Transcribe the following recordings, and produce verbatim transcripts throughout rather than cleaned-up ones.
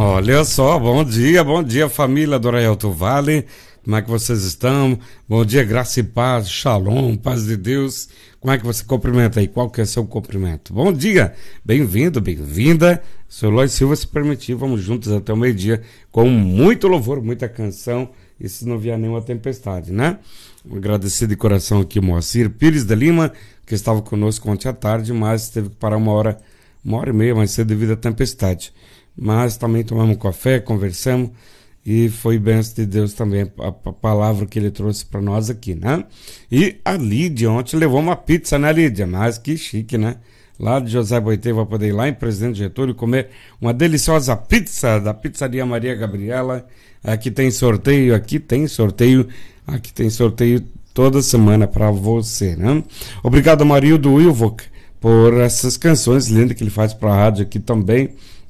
Olha só, bom dia, bom dia família do Arraial Vale, como é que vocês estão? Bom dia, graça e paz, shalom, paz de Deus. Como é que você cumprimenta aí? Qual que é o seu cumprimento? Bom dia, bem-vindo, bem-vinda. Sou Eloy Silva, se permitir, vamos juntos até o meio-dia com muito louvor, muita canção, e se não vier nenhuma tempestade, né? Agradecer de coração aqui o Moacir Pires de Lima, que estava conosco ontem à tarde, mas teve que parar uma hora, uma hora e meia mais cedo devido à tempestade. Mas também tomamos um café, conversamos, e foi bênção de Deus também a, a palavra que ele trouxe para nós aqui, né? E a Lídia ontem levou uma pizza, né, Lídia? Mas que chique, né? Lá de José Boitê vai poder ir lá em Presidente Getúlio comer uma deliciosa pizza da Pizzaria Maria Gabriela. Aqui tem sorteio, aqui tem sorteio, aqui tem sorteio toda semana para você, né? Obrigado, Marildo Wilvock, por essas canções lindas que ele faz para a rádio aqui também.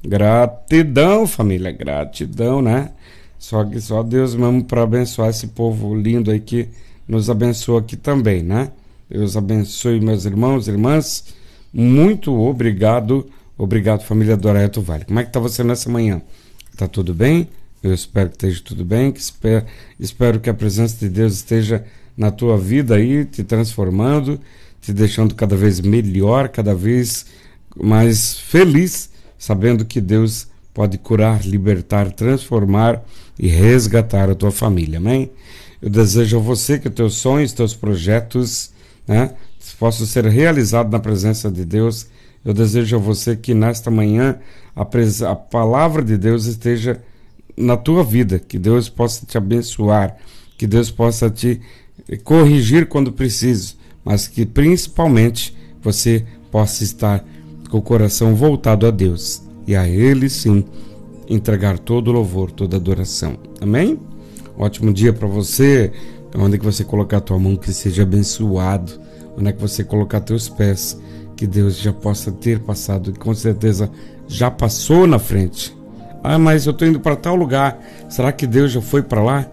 Gratidão, família, gratidão, né? Só que só Deus mesmo para abençoar esse povo lindo aí que nos abençoa aqui também, né? Deus abençoe meus irmãos e irmãs. Muito obrigado, obrigado, família do Arraial Vale. Como é que tá você nessa manhã? Tá tudo bem? Eu espero que esteja tudo bem, que espero, espero que a presença de Deus esteja na tua vida aí, te transformando, te deixando cada vez melhor, cada vez mais feliz, sabendo que Deus pode curar, libertar, transformar e resgatar a tua família, amém? Eu desejo a você que teus sonhos, teus projetos, né, possam ser realizados na presença de Deus. Eu desejo a você que nesta manhã a, pres- a palavra de Deus esteja na tua vida, que Deus possa te abençoar, que Deus possa te corrigir quando preciso, mas que principalmente você possa estar com o coração voltado a Deus e a Ele sim entregar todo o louvor, toda a adoração. Amém? Ótimo dia para você. Onde é que você colocar a tua mão, que seja abençoado. Onde é que você colocar teus pés, que Deus já possa ter passado, e com certeza já passou na frente. Ah, mas eu tô indo para tal lugar, será que Deus já foi para lá?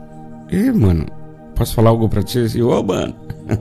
Ê, mano, posso falar algo para ti? Ô, oh, mano,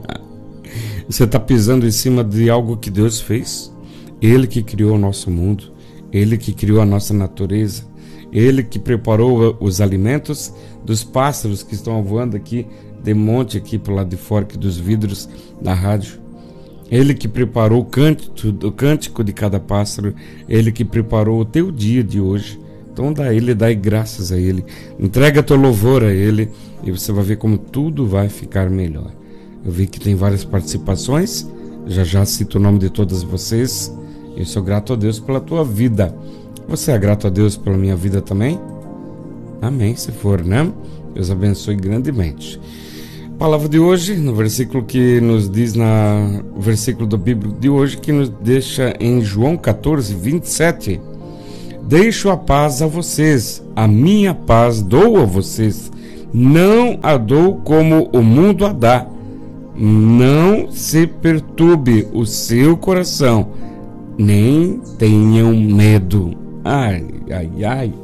você tá pisando em cima de algo que Deus fez. Ele que criou o nosso mundo, Ele que criou a nossa natureza, Ele que preparou os alimentos dos pássaros que estão voando aqui de monte, aqui pro lado de fora, aqui dos vidros da rádio. Ele que preparou o cântico, o cântico de cada pássaro, Ele que preparou o teu dia de hoje. Então dá a Ele, dá graças a Ele, entrega teu louvor a Ele, e você vai ver como tudo vai ficar melhor. Eu vi que tem várias participações, já já cito o nome de todas vocês. Eu sou grato a Deus pela tua vida. Você é grato a Deus pela minha vida também? Amém, se for, né? Deus abençoe grandemente. Palavra de hoje, no versículo que nos diz, na o versículo do Bíblia de hoje, que nos deixa em João catorze, vinte e sete. Deixo a paz a vocês, a minha paz dou a vocês, não a dou como o mundo a dá. Não se perturbe o seu coração, nem tenham medo. Ai, ai, ai.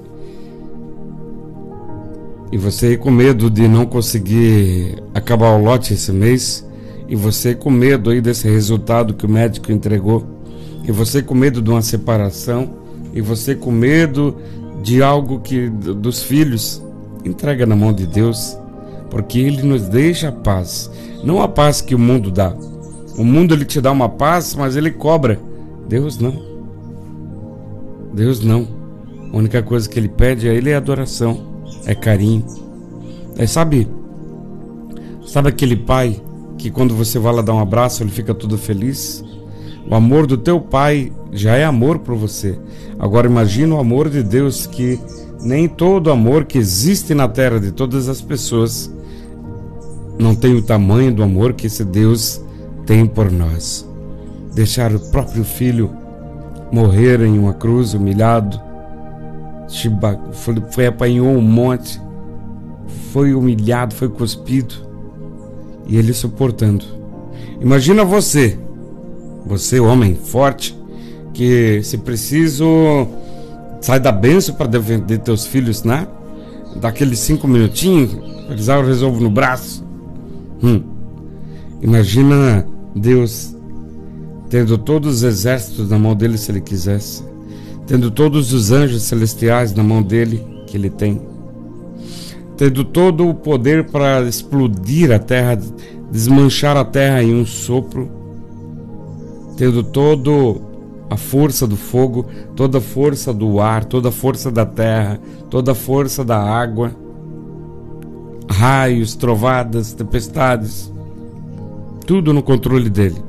E você com medo de não conseguir acabar o lote esse mês, e você com medo aí desse resultado que o médico entregou, e você com medo de uma separação, e você com medo de algo que dos filhos, entrega na mão de Deus, porque Ele nos deixa a paz, não a paz que o mundo dá. O mundo ele te dá uma paz, mas ele cobra. Deus não. Deus não. A única coisa que Ele pede a Ele é adoração, é carinho. É, sabe, sabe aquele pai que quando você vai lá dar um abraço, ele fica todo feliz? O amor do teu pai já é amor por você. Agora imagina o amor de Deus, que nem todo amor que existe na terra de todas as pessoas não tem o tamanho do amor que esse Deus tem por nós. Deixar o próprio filho morrer em uma cruz, humilhado, foi, foi apanhou um monte, foi humilhado, foi cuspido, e ele suportando. Imagina você, você homem forte, que se preciso sai da bênção para defender teus filhos, né? Daqueles cinco minutinhos, eles resolvem no braço. Hum. Imagina Deus tendo todos os exércitos na mão dele, se ele quisesse, tendo todos os anjos celestiais na mão dele, que ele tem, tendo todo o poder para explodir a terra, desmanchar a terra em um sopro, tendo toda a força do fogo, toda a força do ar, toda a força da terra, toda a força da água, raios, trovadas, tempestades, tudo no controle dele.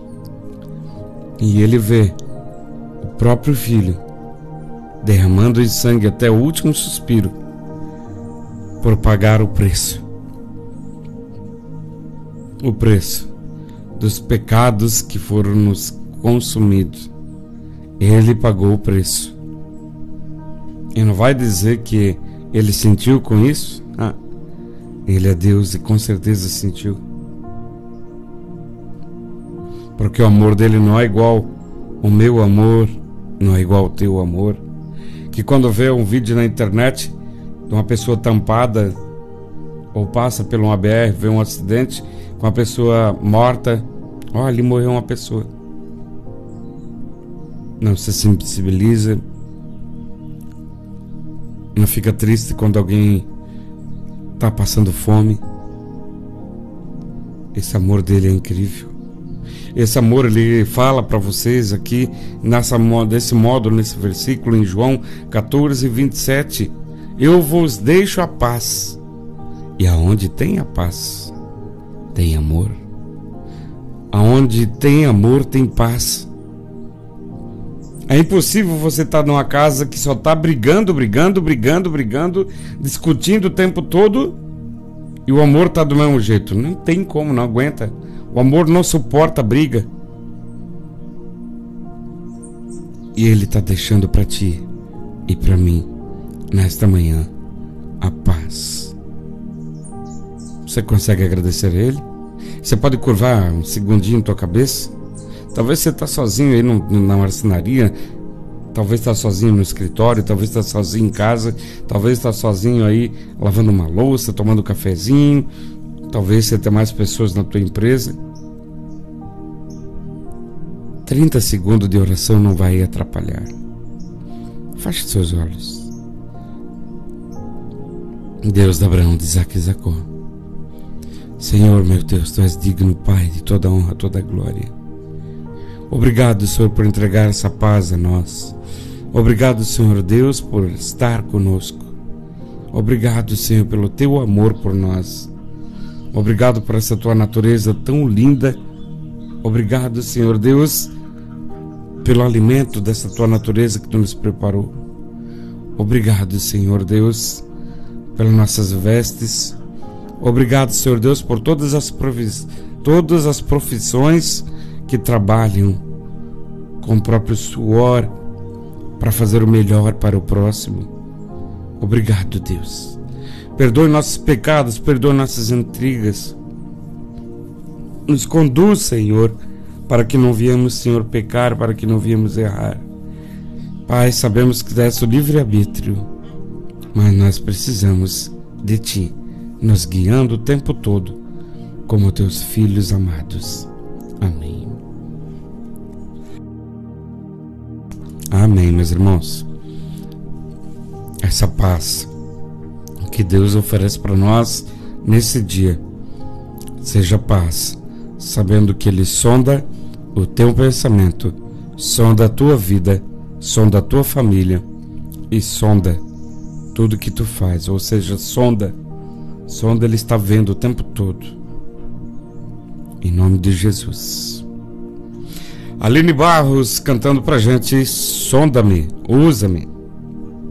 E ele vê o próprio filho derramando de sangue até o último suspiro por pagar o preço. O preço dos pecados que foram nos consumidos. Ele pagou o preço. E não vai dizer que ele sentiu com isso? Ah, ele é Deus e com certeza sentiu. Porque o amor dele não é igual o meu amor, não é igual o teu amor. Que quando vê um vídeo na internet de uma pessoa tampada ou passa por uma B R, vê um acidente com uma pessoa morta, olha, ali morreu uma pessoa. Não se sensibiliza, não fica triste quando alguém está passando fome. Esse amor dele é incrível. Esse amor ele fala para vocês aqui nessa, desse modo, nesse versículo em João quatorze, vinte e sete. Eu vos deixo a paz. E aonde tem a paz, tem amor. Aonde tem amor, tem paz. É impossível você estar numa casa que só está brigando, brigando, brigando, brigando, discutindo o tempo todo e o amor está do mesmo jeito. Não tem como, não aguenta. O amor não suporta a briga. E ele está deixando para ti e para mim, nesta manhã, a paz. Você consegue agradecer a ele? Você pode curvar um segundinho tua cabeça? Talvez você está sozinho aí no, na marcenaria, talvez está sozinho no escritório, talvez está sozinho em casa, talvez está sozinho aí lavando uma louça, tomando um cafezinho, talvez você tenha mais pessoas na tua empresa. trinta segundos de oração não vai atrapalhar. Feche seus olhos. Deus de Abraão, de Isaac e Jacó. Senhor, meu Deus, Tu és digno, Pai, de toda honra, toda glória. Obrigado, Senhor, por entregar essa paz a nós. Obrigado, Senhor Deus, por estar conosco. Obrigado, Senhor, pelo Teu amor por nós. Obrigado por essa Tua natureza tão linda. Obrigado, Senhor Deus, pelo alimento dessa Tua natureza que Tu nos preparou. Obrigado, Senhor Deus, pelas nossas vestes. Obrigado, Senhor Deus, por todas as, provis... todas as profissões que trabalham com o próprio suor para fazer o melhor para o próximo. Obrigado, Deus. Perdoe nossos pecados, perdoe nossas intrigas. Nos conduz, Senhor, para que não viemos, Senhor, pecar, para que não viemos errar. Pai, sabemos que desse o livre-arbítrio, mas nós precisamos de Ti, nos guiando o tempo todo, como Teus filhos amados. Amém. Amém, meus irmãos. Essa paz que Deus oferece para nós nesse dia, seja paz, sabendo que Ele sonda o teu pensamento, sonda a tua vida, sonda a tua família e sonda tudo que tu faz, ou seja, sonda, sonda Ele está vendo o tempo todo. Em nome de Jesus. Aline Barros cantando pra gente, sonda-me, usa-me.